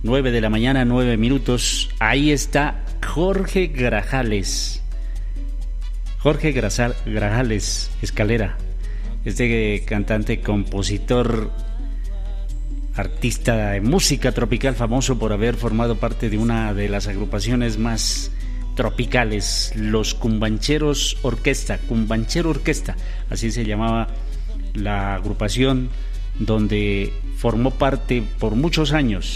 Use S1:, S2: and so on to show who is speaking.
S1: 9 de la mañana, 9 minutos. Ahí está Jorge Grajales. Jorge Grajales Escalera. Este cantante, compositor, artista de música tropical, famoso por haber formado parte de una de las agrupaciones más tropicales, los Cumbancheros Orquesta, Cumbanchero Orquesta, así se llamaba la agrupación donde formó parte por muchos años.